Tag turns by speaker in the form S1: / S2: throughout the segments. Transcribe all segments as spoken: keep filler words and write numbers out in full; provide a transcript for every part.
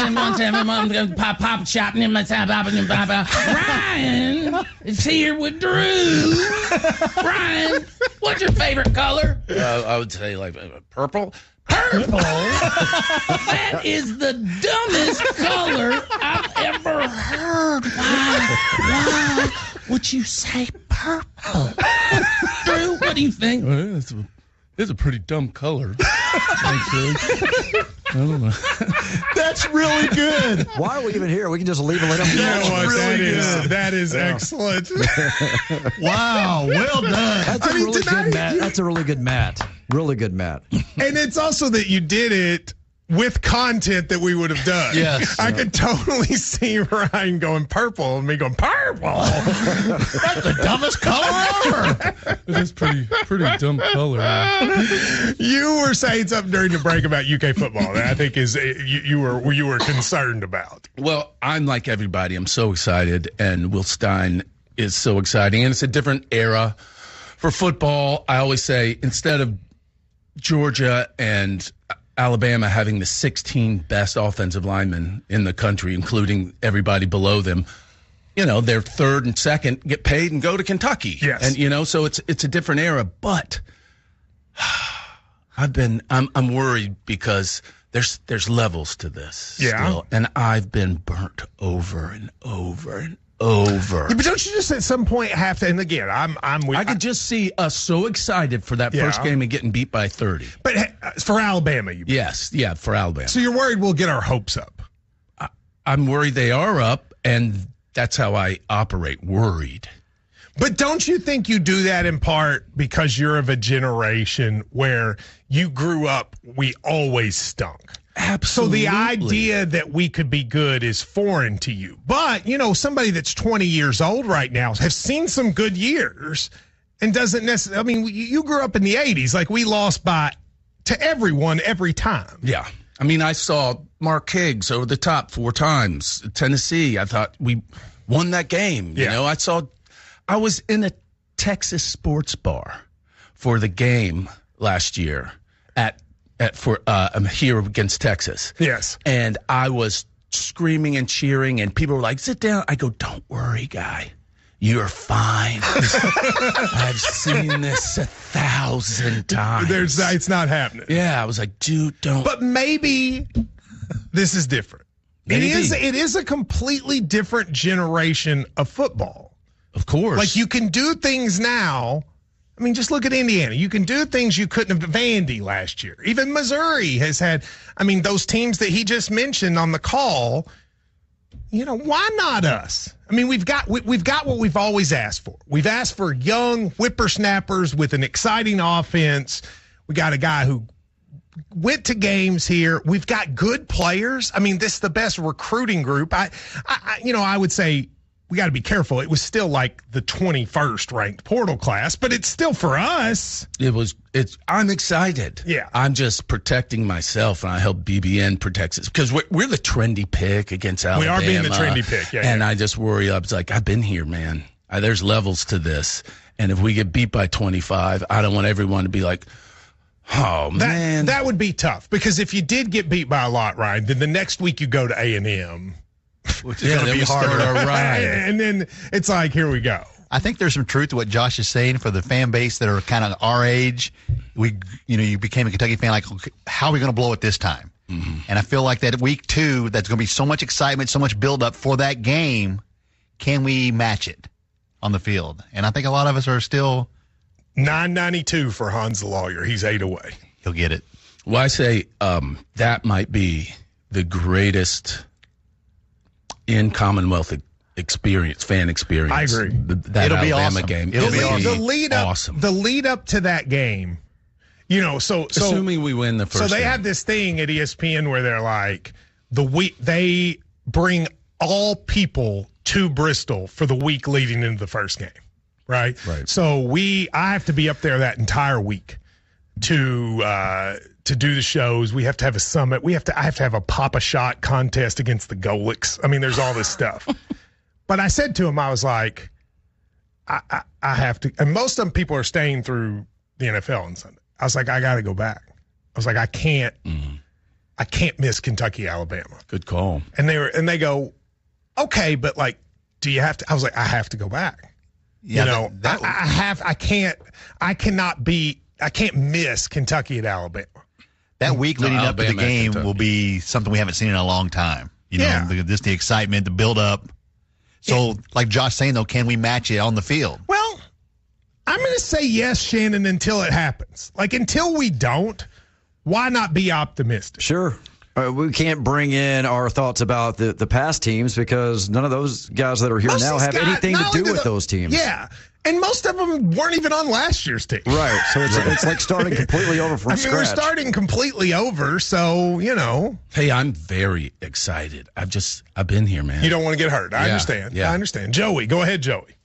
S1: seven one seven one pop pop shop in my time. Ryan is here with Drew. Ryan, what's your favorite color?
S2: Uh, I would say like uh, purple.
S1: Purple? That is the dumbest color I've ever heard. Why? Why would you say purple? Drew, what do you think?
S2: Well, it's, a, it's a pretty dumb color. I don't know.
S3: That's really good.
S4: Why are we even here? We can just leave and let them
S3: That
S4: know.
S3: was
S5: that
S3: really
S5: is
S3: good.
S5: that is
S3: Yeah.
S5: excellent.
S3: Wow, well done.
S4: That's a
S5: I mean,
S4: really
S5: tonight-
S4: good Matt. That's a really good Matt. Really good Matt.
S5: And it's also that you did it with content that we would have done.
S2: Yes.
S5: I could totally see Ryan going purple and me going, purple?
S3: That's the dumbest color ever.
S2: It is pretty pretty dumb color.
S5: You were saying something during the break about U K football that I think is you, you were you were concerned about.
S2: Well, I'm like everybody. I'm so excited, and Will Stein is so exciting, and it's a different era for football. I always say instead of Georgia and Alabama having the sixteen best offensive linemen in the country, including everybody below them, you know, their third and second get paid and go to Kentucky.
S5: Yes.
S2: And, you know, so it's it's a different era. But I've been I'm I'm worried because there's there's levels to this.
S5: Yeah.
S2: Still, and I've been burnt over and over and over.
S5: Yeah, but don't you just at some point have to? And again, I'm I'm with.
S2: I could just see us so excited for that
S5: Yeah.
S2: first game and getting beat by thirty.
S5: But uh, for Alabama, you.
S2: Yes, yeah, for Alabama.
S5: So you're worried we'll get our hopes up.
S2: I'm worried they are up, and that's how I operate, worried.
S5: But don't you think you do that in part because you're of a generation where you grew up, we always stunk?
S2: Absolutely.
S5: So the idea that we could be good is foreign to you. But, you know, somebody that's twenty years old right now has seen some good years and doesn't necessarily, I mean, you grew up in the eighties. Like, we lost by to everyone every time.
S2: Yeah. I mean, I saw Mark Higgs over the top four times. Tennessee, I thought we won that game. You
S5: Yeah.
S2: know, I saw, I was in a Texas sports bar for the game last year at, at for uh, I'm here against Texas.
S5: Yes.
S2: And I was screaming and cheering, and people were like, sit down. I go, don't worry, guy. You're fine. I've seen this a thousand times.
S5: There's, it's not happening.
S2: Yeah, I was like, dude, don't.
S5: But maybe this is different.
S2: Maybe.
S5: It is, it is a completely different generation of football.
S2: Of course.
S5: Like, you can do things now. I mean, just look at Indiana. You can do things you couldn't have. Vandy last year. Even Missouri has had, I mean, those teams that he just mentioned on the call, you know, why not us? I mean, we've got we, we've got what we've always asked for. We've asked for young whippersnappers with an exciting offense. We got a guy who went to games here. We've got good players. I mean, this is the best recruiting group. I, I, I you know, I would say we got to be careful. It was still like the twenty-first ranked portal class, but it's still for us.
S2: It was, it's, I'm excited.
S5: Yeah.
S2: I'm just protecting myself, and I hope B B N protects us because we're, we're the trendy pick against Alabama.
S5: We are being the trendy pick, yeah.
S2: And
S5: yeah.
S2: I just worry. I was like, I've been here, man. I, there's levels to this. And if we get beat by twenty-five, I don't want everyone to be like, oh,
S5: That,
S2: man.
S5: that would be tough because if you did get beat by a lot, Ryan, then the next week you go to A and M.
S3: Which is
S2: yeah,
S3: going to
S2: then
S3: be
S2: we start
S3: harder.
S2: our ride.
S5: And then it's like, here we go.
S3: I think there's some truth to what Josh is saying for the fan base that are kind of our age. We, you know, you became a Kentucky fan. Like, how are we going to blow it this time? Mm-hmm. And I feel like that week two, that's going to be so much excitement, so much buildup for that game. Can we match it on the field? And I think a lot of us are still.
S5: nine ninety-two for Hans the lawyer. He's eight away.
S3: He'll get it.
S2: Well, I say um, that might be the greatest in Commonwealth experience, fan experience.
S5: I agree.
S2: The, that
S3: It'll be
S2: Alabama
S3: awesome.
S2: game.
S3: It'll
S5: the,
S3: be
S5: lead,
S3: awesome.
S5: the lead up,
S2: awesome.
S5: the lead up to that game. You know, so so
S2: Assuming we win the first
S5: so they
S2: game.
S5: have this thing at E S P N where they're like the week they bring all people to Bristol for the week leading into the first game, right?
S2: Right.
S5: So we, I have to be up there that entire week to uh, to do the shows. We have to have a summit. We have to. I have to have a Papa Shot contest against the Golics. I mean, there's all this stuff. But I said to him, I was like, I, I, I have to. And most of them people are staying through the N F L on Sunday. I was like, I got to go back. I was like, I can't.
S2: Mm-hmm.
S5: I can't miss Kentucky, Alabama.
S2: Good call.
S5: And they were, and they go, okay, but like, do you have to? I was like, I have to go back.
S3: Yeah,
S5: you know,
S3: that, that,
S5: I, I have, I can't, I cannot be, I can't miss Kentucky at Alabama.
S3: that week
S2: No,
S3: leading up to the
S2: Alabama and
S3: game
S2: Kentucky.
S3: will be something we haven't seen in a long time. You know,
S5: Yeah.
S3: the, just the excitement, the build up. So, like Josh saying though, can we match it on the field?
S5: Well, I'm going to say yes, Shannon, until it happens. Like, until we don't, why not be optimistic?
S4: Sure. Uh, we can't bring in our thoughts about the, the past teams because none of those guys that are here
S5: Most
S4: now
S5: of these
S4: have
S5: guys-
S4: anything to
S5: not
S4: do
S5: only
S4: with
S5: the-
S4: those teams.
S5: Yeah. And most of them weren't even on last year's team.
S4: Right. So it's, it's like starting completely over from
S5: I mean,
S4: scratch.
S5: we're starting completely over, so, you know,
S2: Hey, I'm very excited. I've just, I've been here, man.
S5: you don't want to get hurt. I
S2: Yeah,
S5: understand.
S2: yeah.
S5: I understand. Joey, go ahead, Joey.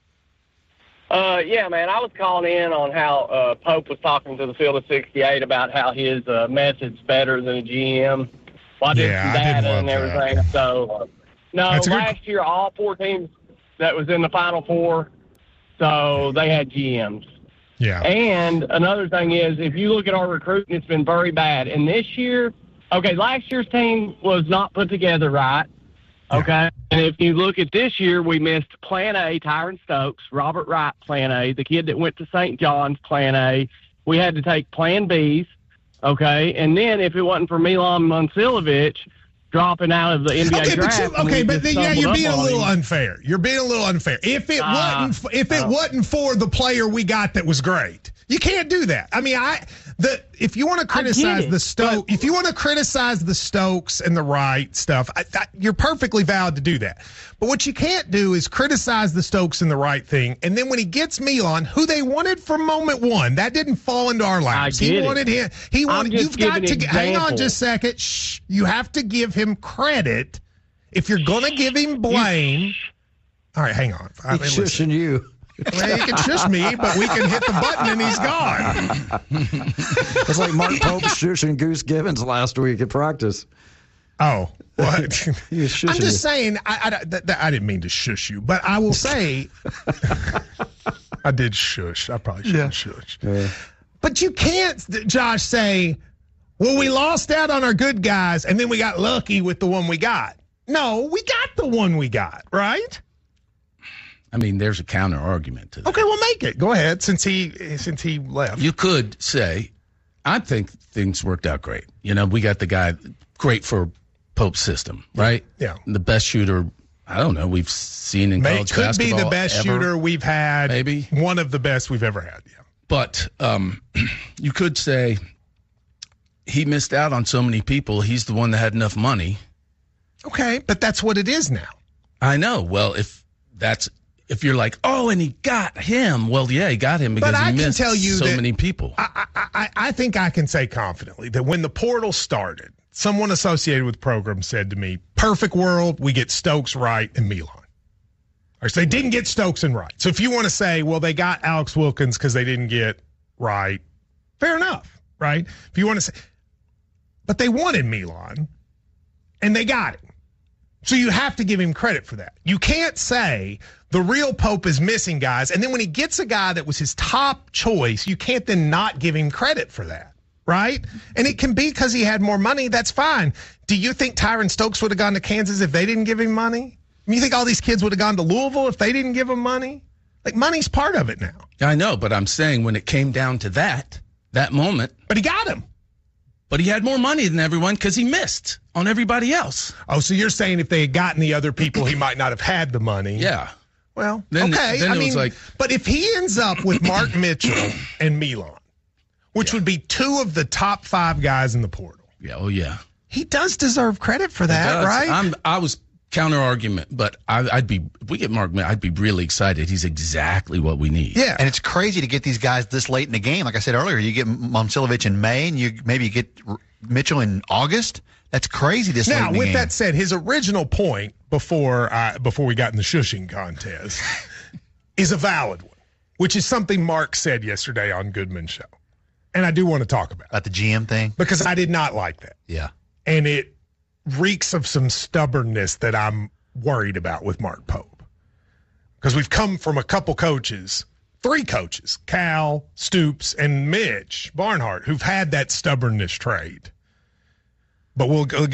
S6: Uh, yeah, man, I was calling in on how uh, Pope was talking to the Field of sixty-eight about how his uh, method's better than a G M. Well, I did
S5: Yeah,
S6: some
S5: I did
S6: data
S5: love
S6: and
S5: that.
S6: everything. So, uh, no,
S5: That's a good-
S6: last year, all four teams that was in the Final Four, so they had G Ms.
S5: Yeah.
S6: And another thing is, if you look at our recruiting, it's been very bad. And this year, okay, last year's team was not put together right. Okay. And if you look at this year, we missed Plan A, Tyron Stokes, Robert Wright, Plan A, the kid that went to Saint John's, Plan A. We had to take Plan Bs. Okay. And then if it wasn't for Milan Monsilovic dropping out of the N B A
S5: Okay, but,
S6: draft.
S5: you,
S6: and
S5: okay,
S6: we
S5: but
S6: just
S5: then, yeah,
S6: stumbled
S5: you're
S6: up
S5: being a
S6: on
S5: little
S6: him.
S5: unfair. You're being a little unfair. If it
S6: Ah,
S5: wasn't, if it
S6: uh,
S5: wasn't for the player we got that was great, you can't do that. I mean, I the if you want to
S6: I get
S5: criticize
S6: it,
S5: the Stokes,
S6: but-
S5: if you want to criticize the Stokes and the Wright stuff, I, I, you're perfectly valid to do that. But what you can't do is criticize the Stokes and the Wright thing, and then when he gets Milan, who they wanted from moment one, that didn't fall into our laps.
S6: I
S5: He
S6: get it.
S5: wanted him. He
S6: I'm
S5: wanted.
S6: just
S5: You've got to
S6: giving
S5: hang on
S6: examples.
S5: just a second. Shh. You have to give him credit. If you're going to give him blame, all right, hang on. I mean,
S4: He's
S5: listen.
S4: shushing you.
S5: Well, he can shush me, but we can hit the button and he's gone.
S4: It's like Mark Pope shushing Goose Gibbons last week at practice.
S5: Oh, what?
S4: He was shushing
S5: I'm just
S4: you.
S5: saying, I, I, that, that- I didn't mean to shush you, but I will say, I did shush. I probably shouldn't shush. But you can't, Josh, say, well, we lost out on our good guys and then we got lucky with the one we got. No, we got the one we got, right?
S2: I mean, there's a counter argument to that.
S5: Okay, well, make it. Go ahead, since he since he left.
S2: You could say, I think things worked out great. You know, we got the guy great for Pope's system, right?
S5: Yeah.
S2: The best shooter, I don't know, we've seen in
S5: May,
S2: college
S5: could be
S2: basketball
S5: the best
S2: ever.
S5: shooter we've had.
S2: Maybe.
S5: One of the best we've ever had. Yeah.
S2: But um, you could say he missed out on so many people. He's the one that had enough money.
S5: Okay, but that's what it is now.
S2: I know. Well, if that's if you're like, oh, and he got him. Well, yeah, he got him because
S5: But
S2: he
S5: I can
S2: missed
S5: tell you
S2: so
S5: that-
S2: many people.
S5: I, I, I, I think I can say confidently that when the portal started, someone associated with the program said to me, perfect world, we get Stokes, Wright, and Milan. Or so they didn't get Stokes and Wright. So if you want to say, well, they got Alex Wilkins because they didn't get Wright, fair enough, right? If you want to say, but they wanted Milan, and they got him. So you have to give him credit for that. You can't say the real Pope is missing guys, and then when he gets a guy that was his top choice, you can't then not give him credit for that, right? And it can be because he had more money. That's fine. Do you think Tyron Stokes would have gone to Kansas if they didn't give him money? I mean, you think all these kids would have gone to Louisville if they didn't give him money? Like, money's part of it now.
S2: I know, but I'm saying when it came down to that, that moment,
S5: But he got him.
S2: but he had more money than everyone because he missed on everybody else.
S5: Oh, so you're saying if they had gotten the other people, he might not have had the money?
S2: Yeah.
S5: Well,
S2: Then-
S5: okay.
S2: then
S5: I
S2: it was
S5: mean,
S2: like-
S5: but if he ends up with Mark Mitchell and Milan, which would be two of the top five guys in the portal,
S2: Yeah. Oh, yeah.
S5: he does deserve credit for that,
S2: Does.
S5: right?
S2: I'm, I was counter argument, but I, I'd be, if we get Mark, I'd be really excited. He's exactly what we need.
S5: yeah.
S3: And it's crazy to get these guys this late in the game. Like I said earlier, you get Momcilovic in May, and you maybe get R- Mitchell in August. That's crazy this late
S5: Now,
S3: in the
S5: with
S3: game.
S5: that said, his original point before uh, before we got in the shushing contest is a valid one, which is something Mark said yesterday on Goodman's show. And I do want to talk about it
S3: About the G M thing?
S5: because I did not like that.
S3: Yeah.
S5: And it reeks of some stubbornness that I'm worried about with Mark Pope. Because we've come from a couple coaches, three coaches, Cal, Stoops, and Mitch Barnhart, who've had that stubbornness trait. but we'll go